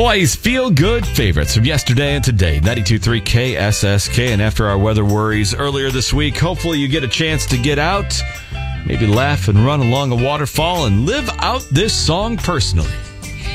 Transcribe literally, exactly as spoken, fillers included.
Hawaii's feel-good favorites from yesterday and today. ninety-two point three K S S K. And after our weather worries earlier this week, hopefully you get a chance to get out, maybe laugh and run along a waterfall and live out this song personally.